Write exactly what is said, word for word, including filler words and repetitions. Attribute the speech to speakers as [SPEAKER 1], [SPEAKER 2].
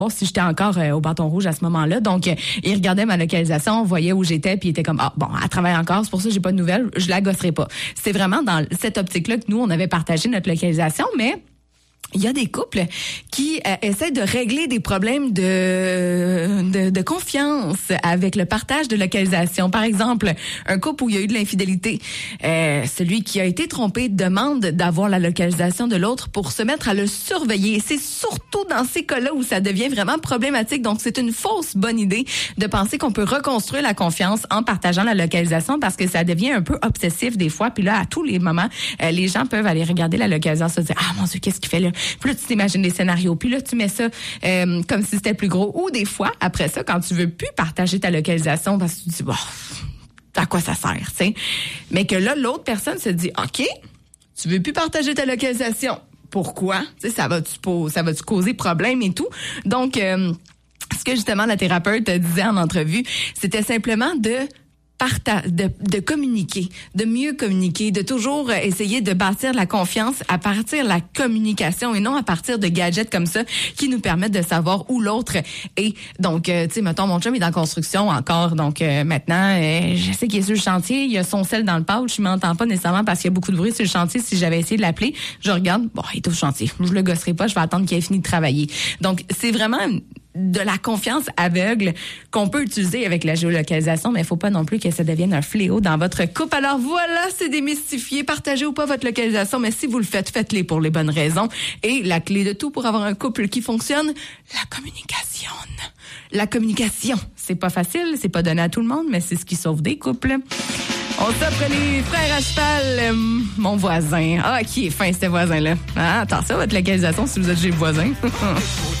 [SPEAKER 1] si j'étais encore euh, au bâton rouge à ce moment-là. Donc, euh, il regardait ma localisation, voyait où j'étais, puis il était comme, ah, bon, elle travaille encore, c'est pour ça que j'ai pas de nouvelles, je la gosserai pas. C'est vraiment dans cette optique-là que nous, on avait partagé notre localisation, mais il y a des couples qui euh, essaient de régler des problèmes de, de de confiance avec le partage de localisation. Par exemple, un couple où il y a eu de l'infidélité. Euh, celui qui a été trompé demande d'avoir la localisation de l'autre pour se mettre à le surveiller. Et c'est surtout dans ces cas-là où ça devient vraiment problématique. Donc, c'est une fausse bonne idée de penser qu'on peut reconstruire la confiance en partageant la localisation parce que ça devient un peu obsessif des fois. Puis là, à tous les moments, euh, les gens peuvent aller regarder la localisation et se dire « Ah, mon Dieu, qu'est-ce qu'il fait là? » Puis là, tu t'imagines des scénarios. Puis là, tu mets ça euh, comme si c'était plus gros. Ou des fois, après ça, quand tu veux plus partager ta localisation parce que tu te dis, bon, à quoi ça sert, tu sais? Mais que là, l'autre personne se dit, OK, tu veux plus partager ta localisation. Pourquoi? Tu sais, ça va-tu, ça va-tu causer problème et tout? Donc, euh, ce que justement la thérapeute disait en entrevue, c'était simplement de... Parta- de, de communiquer, de mieux communiquer, de toujours essayer de bâtir la confiance à partir de la communication et non à partir de gadgets comme ça qui nous permettent de savoir où l'autre est. Donc, euh, tu sais, mettons, mon chum est en construction encore, donc euh, maintenant, euh, je sais qu'il est sur le chantier, il y a son sel dans le pouch, je m'entends pas nécessairement parce qu'il y a beaucoup de bruit sur le chantier. Si j'avais essayé de l'appeler, je regarde, bon, il est au chantier, je le gosserai pas, je vais attendre qu'il ait fini de travailler. Donc, c'est vraiment de la confiance aveugle qu'on peut utiliser avec la géolocalisation, mais il faut pas non plus que ça devienne un fléau dans votre couple. Alors voilà, c'est démystifié. Partagez ou pas votre localisation, mais si vous le faites, faites-les pour les bonnes raisons. Et la clé de tout pour avoir un couple qui fonctionne, la communication. La communication, c'est pas facile, c'est pas donné à tout le monde, mais c'est ce qui sauve des couples. On s'offre les frères à cheval, euh, mon voisin. Ah, qui est fin, ce voisin-là. Ah, attention, votre localisation si vous êtes chez le voisin.